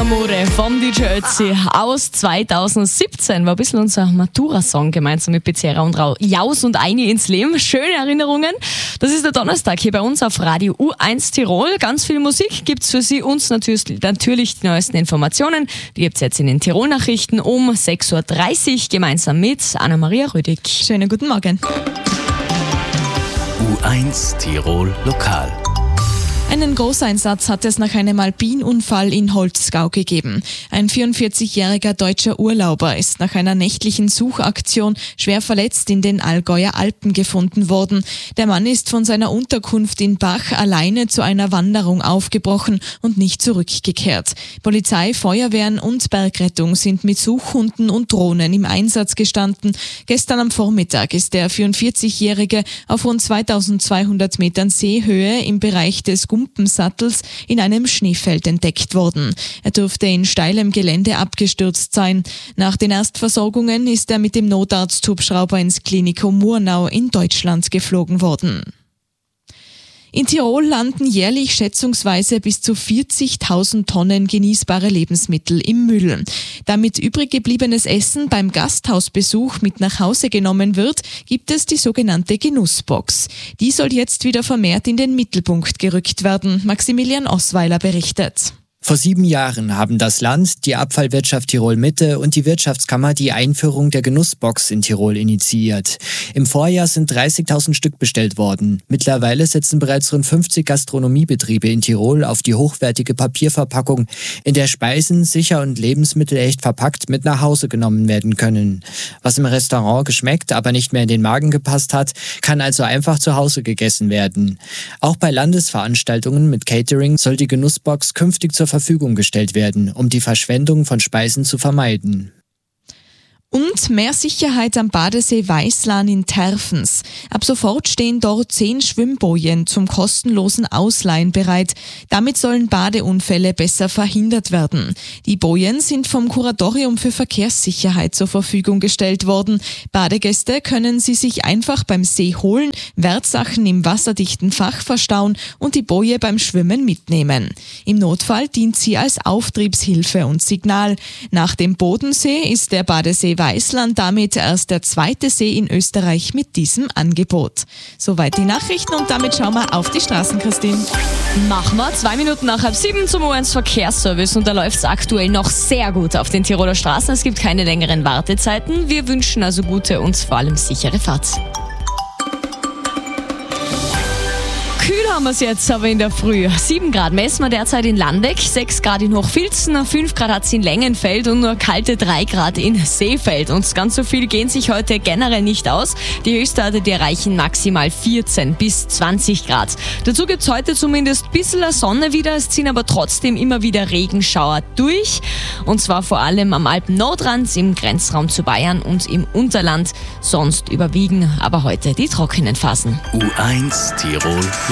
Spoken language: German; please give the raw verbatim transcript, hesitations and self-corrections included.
Mode vom D J Ötzi aus zweitausendsiebzehn. War ein bisschen unser Matura-Song gemeinsam mit Becerra und Rau. Jaus und Eini ins Leben. Schöne Erinnerungen. Das ist der Donnerstag hier bei uns auf Radio U eins Tirol. Ganz viel Musik gibt's für Sie. Uns natürlich, natürlich die neuesten Informationen. Die gibt's jetzt in den Tirol-Nachrichten um sechs Uhr dreißig gemeinsam mit Anna-Maria Rüdig. Schönen guten Morgen. U eins Tirol Lokal. Einen Großeinsatz hat es nach einem Alpinunfall in Holzgau gegeben. Ein vierundvierzigjähriger deutscher Urlauber ist nach einer nächtlichen Suchaktion schwer verletzt in den Allgäuer Alpen gefunden worden. Der Mann ist von seiner Unterkunft in Bach alleine zu einer Wanderung aufgebrochen und nicht zurückgekehrt. Polizei, Feuerwehren und Bergrettung sind mit Suchhunden und Drohnen im Einsatz gestanden. Gestern am Vormittag ist der vierundvierzigjährige auf rund zweitausendzweihundert Metern Seehöhe im Bereich des Gumpensattels in einem Schneefeld entdeckt worden. Er dürfte in steilem Gelände abgestürzt sein. Nach den Erstversorgungen ist er mit dem Notarzt-Hubschrauber ins Klinikum Murnau in Deutschland geflogen worden. In Tirol landen jährlich schätzungsweise bis zu vierzigtausend Tonnen genießbare Lebensmittel im Müll. Damit übrig gebliebenes Essen beim Gasthausbesuch mit nach Hause genommen wird, gibt es die sogenannte Genussbox. Die soll jetzt wieder vermehrt in den Mittelpunkt gerückt werden. Maximilian Osweiler berichtet. Vor sieben Jahren haben das Land, die Abfallwirtschaft Tirol Mitte und die Wirtschaftskammer die Einführung der Genussbox in Tirol initiiert. Im Vorjahr sind dreißigtausend Stück bestellt worden. Mittlerweile setzen bereits rund fünfzig Gastronomiebetriebe in Tirol auf die hochwertige Papierverpackung, in der Speisen sicher und Lebensmittel echt verpackt mit nach Hause genommen werden können. Was im Restaurant geschmeckt, aber nicht mehr in den Magen gepasst hat, kann also einfach zu Hause gegessen werden. Auch bei Landesveranstaltungen mit Catering soll die Genussbox künftig zur Verfügung gestellt werden, um die Verschwendung von Speisen zu vermeiden. Und mehr Sicherheit am Badesee Weißlahn in Terfens. Ab sofort stehen dort zehn Schwimmbojen zum kostenlosen Ausleihen bereit. Damit sollen Badeunfälle besser verhindert werden. Die Bojen sind vom Kuratorium für Verkehrssicherheit zur Verfügung gestellt worden. Badegäste können sie sich einfach beim See holen, Wertsachen im wasserdichten Fach verstauen und die Boje beim Schwimmen mitnehmen. Im Notfall dient sie als Auftriebshilfe und Signal. Nach dem Bodensee ist der Badesee Weißlahn damit erst der zweite See in Österreich mit diesem Angebot. Soweit die Nachrichten und damit schauen wir auf die Straßen, Christine. Machen wir. Zwei Minuten nach halb sieben zum U eins Verkehrsservice und da läuft es aktuell noch sehr gut auf den Tiroler Straßen. Es gibt keine längeren Wartezeiten. Wir wünschen also gute und vor allem sichere Fahrt. Kühl haben wir es jetzt aber in der Früh. sieben Grad messen wir derzeit in Landeck, sechs Grad in Hochfilzen, fünf Grad hat es in Längenfeld und nur kalte drei Grad in Seefeld. Und ganz so viel gehen sich heute generell nicht aus. Die Höchstwerte, die erreichen maximal vierzehn bis zwanzig Grad. Dazu gibt es heute zumindest ein bisschen Sonne wieder, es ziehen aber trotzdem immer wieder Regenschauer durch. Und zwar vor allem am Alpen-Nordrand, im Grenzraum zu Bayern und im Unterland. Sonst überwiegen aber heute die trockenen Phasen. U eins Tirol